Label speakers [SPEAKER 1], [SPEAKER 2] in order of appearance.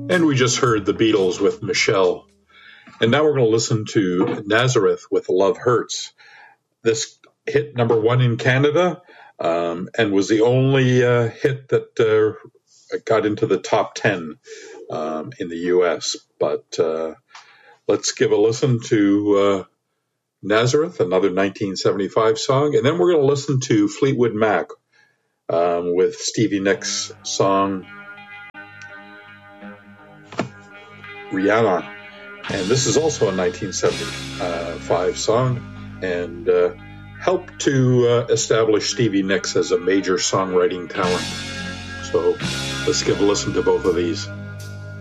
[SPEAKER 1] And we just heard the Beatles with Michelle. And now we're going to listen to Nazareth with Love Hurts. This hit number one in Canada and was the only hit that got into the top 10 in the U.S. But let's give a listen to Nazareth, another 1975 song. And then we're going to listen to Fleetwood Mac with Stevie Nicks' song Rihanna. And this is also a 1975 song and helped to establish Stevie Nicks as a major songwriting talent. So let's give a listen to both of these.